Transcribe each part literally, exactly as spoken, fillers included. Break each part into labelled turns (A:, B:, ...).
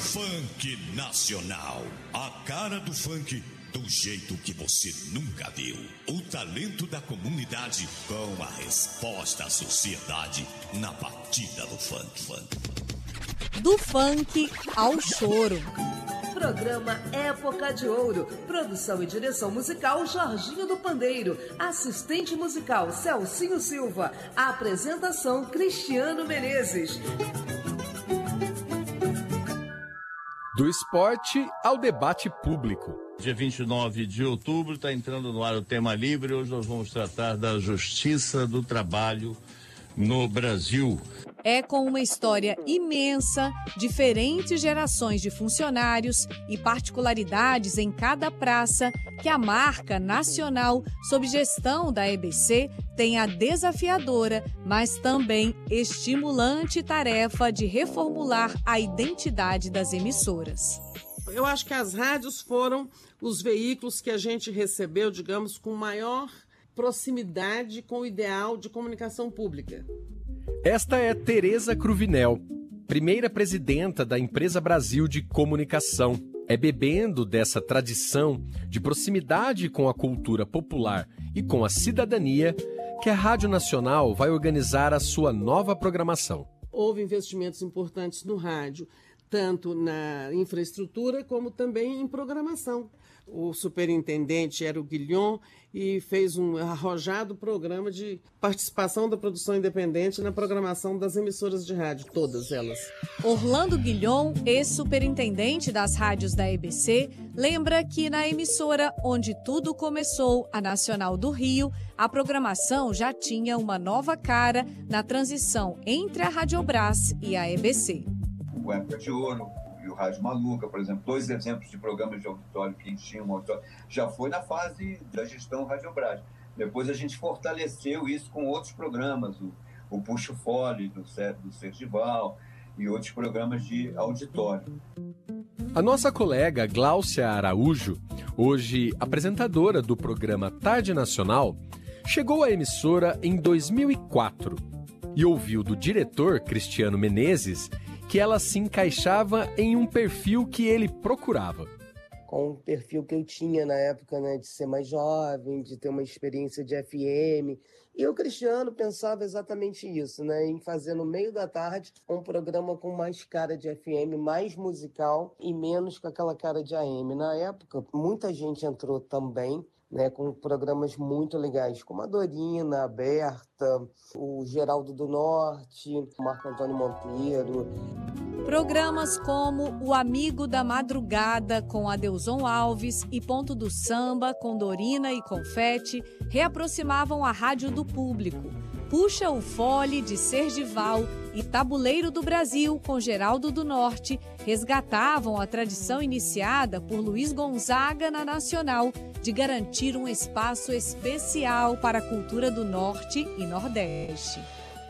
A: Funk Nacional. A cara do funk do jeito que você nunca viu. O talento da comunidade com a resposta à sociedade na batida do funk. funk.
B: Do funk ao choro.
C: Programa Época de Ouro. Produção e direção musical Jorginho do Pandeiro. Assistente musical Celcinho Silva. Apresentação Cristiano Menezes.
D: Do esporte ao debate público.
E: Dia vinte e nove de outubro está entrando no ar o Tema Livre. Hoje nós vamos tratar da justiça do trabalho no Brasil.
B: É com uma história imensa, diferentes gerações de funcionários e particularidades em cada praça que a marca nacional, sob gestão da E B C, tem a desafiadora, mas também estimulante tarefa de reformular a identidade das emissoras.
F: Eu acho que as rádios foram os veículos que a gente recebeu, digamos, com maior proximidade com o ideal de comunicação pública.
D: Esta é Tereza Cruvinel, primeira presidenta da Empresa Brasil de Comunicação. É bebendo dessa tradição de proximidade com a cultura popular e com a cidadania que a Rádio Nacional vai organizar a sua nova programação.
F: Houve investimentos importantes no rádio, tanto na infraestrutura como também em programação. O superintendente era o Guilhom e fez um arrojado programa de participação da produção independente na programação das emissoras de rádio, todas elas.
B: Orlando Guilhom, ex-superintendente das rádios da E B C, lembra que na emissora onde tudo começou, a Nacional do Rio, a programação já tinha uma nova cara na transição entre a Radiobras e a E B C.
G: O Época de Ouro e o Rádio Maluca, por exemplo, dois exemplos de programas de auditório que enchiam o auditório, já foi na fase da gestão Radiobras. Depois a gente fortaleceu isso com outros programas, o, o Puxo Fole, do, do Sergival e outros programas de auditório.
D: A nossa colega Gláucia Araújo, hoje apresentadora do programa Tarde Nacional, chegou à emissora em dois mil e quatro e ouviu do diretor Cristiano Menezes que ela se encaixava em um perfil que ele procurava.
H: Com o perfil que eu tinha na época, né, de ser mais jovem, de ter uma experiência de F M. E o Cristiano pensava exatamente isso, né, em fazer no meio da tarde um programa com mais cara de F M, mais musical e menos com aquela cara de A M. Na época, muita gente entrou também, né, com programas muito legais, como a Dorina, a Berta, o Geraldo do Norte, o Marco Antônio Monteiro.
B: Programas como O Amigo da Madrugada, com Adelson Alves, e Ponto do Samba, com Dorina e Confete, reaproximavam a rádio do público. Puxa o Fole, de Sergival, e Tabuleiro do Brasil, com Geraldo do Norte, resgatavam a tradição iniciada por Luiz Gonzaga na Nacional de garantir um espaço especial para a cultura do Norte e Nordeste.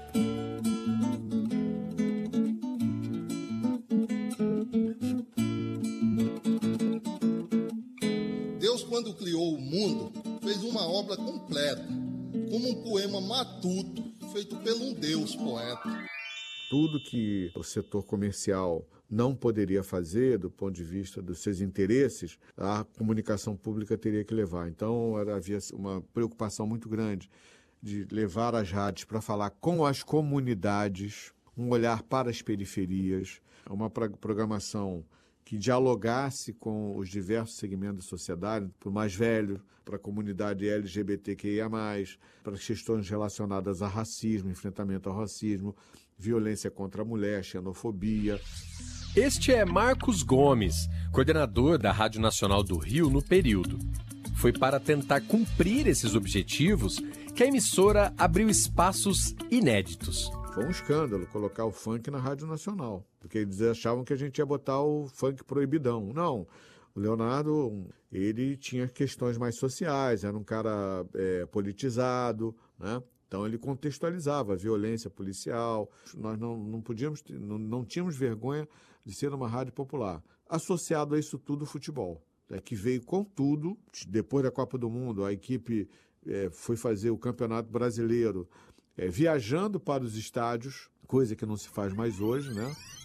I: Deus, quando criou o mundo, fez uma obra completa, como um poema matuto, feito por um Deus poeta.
J: Tudo que o setor comercial não poderia fazer, do ponto de vista dos seus interesses, a comunicação pública teria que levar. Então, era, havia uma preocupação muito grande de levar as rádios para falar com as comunidades, um olhar para as periferias, uma programação que dialogasse com os diversos segmentos da sociedade, para o mais velho, para a comunidade L G B T Q I A mais, para as questões relacionadas a racismo, enfrentamento ao racismo, violência contra a mulher, xenofobia.
D: Este é Marcos Gomes, coordenador da Rádio Nacional do Rio no período. Foi para tentar cumprir esses objetivos que a emissora abriu espaços inéditos.
J: Foi um escândalo colocar o funk na Rádio Nacional, porque eles achavam que a gente ia botar o funk proibidão. Não, o Leonardo, ele tinha questões mais sociais, era um cara é, politizado, né? Então ele contextualizava a violência policial. Nós não, não podíamos, não, não tínhamos vergonha de ser uma rádio popular. Associado a isso tudo, o futebol, né, que veio com tudo. Depois da Copa do Mundo, a equipe é, foi fazer o Campeonato Brasileiro, É, viajando para os estádios, coisa que não se faz mais hoje, né?